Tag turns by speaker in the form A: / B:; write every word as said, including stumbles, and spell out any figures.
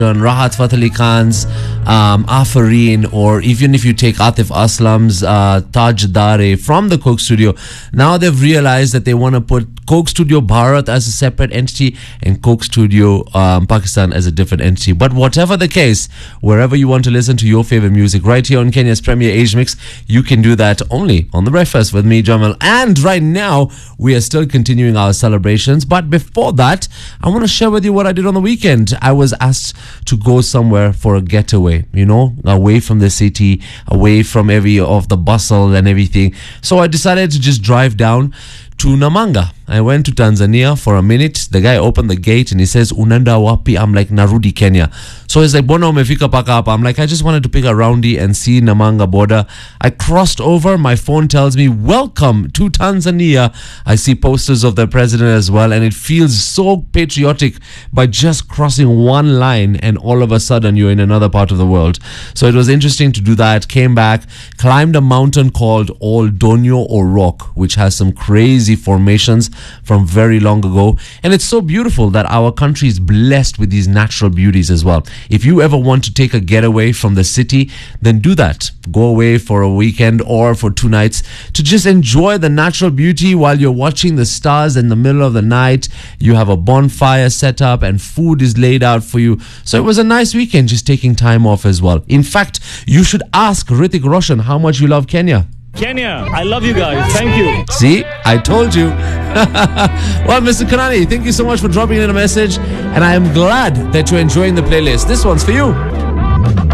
A: Rahat Fateh Ali Khan's um, Afareen, or even if you take Atif Aslam's uh, Tajdare from the Coke Studio, now they've realized that they want to put Coke Studio Bharat as a separate entity and Coke Studio um, Pakistan as a different entity. But whatever the case, wherever you want to listen to your favorite music, right here on Kenya's Premier Age Mix, you can do that only on The Breakfast with me, Jamal. And right now, we are still continuing our celebrations. But before that, I want to share with you what I did on the weekend. I was asked to go somewhere for a getaway, you know, away from the city, away from every of the bustle and everything. So I decided to just drive down to Namanga. I went to Tanzania for a minute. The guy opened the gate and he says, "Unanda wapi?" I'm like, "Narudi, Kenya." So he's like, "Bona umefika paka hapa?" I'm like, "I just wanted to pick a roundy and see Namanga border." I crossed over. My phone tells me, "Welcome to Tanzania." I see posters of the president as well, and it feels so patriotic by just crossing one line and all of a sudden you're in another part of the world. So it was interesting to do that. Came back, climbed a mountain called Old Donyo or Rock, which has some crazy formations from very long ago, and it's so beautiful that our country is blessed with these natural beauties as well. If you ever want to take a getaway from the city, then do that. Go away for a weekend or for two nights to just enjoy the natural beauty while you're watching the stars in the middle of the night. You have a bonfire set up and food is laid out for you. So it was a nice weekend, just taking time off as well. In fact, you should ask Hrithik Roshan how much you love Kenya.
B: Kenya, I love you guys. Thank you.
A: See, I told you. Well, Mister Kanani, thank you so much for dropping in a message, and I am glad that you're enjoying the playlist. This one's for you.